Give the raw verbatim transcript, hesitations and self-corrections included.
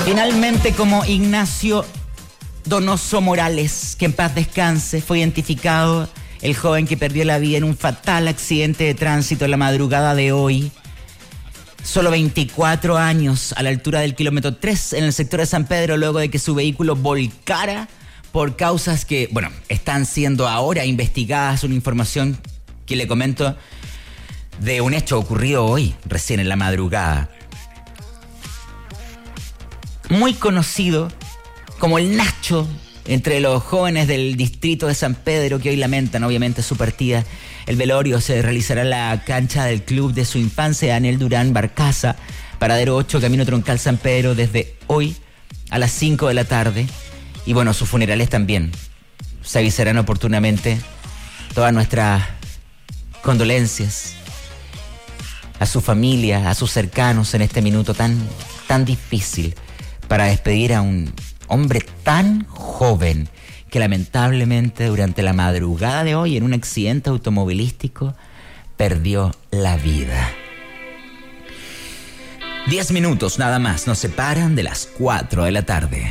Finalmente, como Ignacio Donoso Morales, que en paz descanse, fue identificado el joven que perdió la vida en un fatal accidente de tránsito en la madrugada de hoy. Solo veinticuatro años, a la altura del kilómetro tres en el sector de San Pedro, luego de que su vehículo volcara por causas que, bueno, están siendo ahora investigadas. Una información que le comento de un hecho ocurrido hoy, recién en la madrugada. Muy conocido como el Nacho entre los jóvenes del distrito de San Pedro, que hoy lamentan obviamente su partida. El velorio se realizará en la cancha del club de su infancia, Daniel Durán Barcaza, paradero ocho, camino troncal San Pedro, desde hoy a las cinco de la tarde. Y bueno, sus funerales también se avisarán oportunamente. Todas nuestras condolencias a su familia, a sus cercanos en este minuto tan, tan difícil para despedir a un hombre tan joven que lamentablemente durante la madrugada de hoy en un accidente automovilístico perdió la vida. Diez minutos nada más nos separan de las cuatro de la tarde.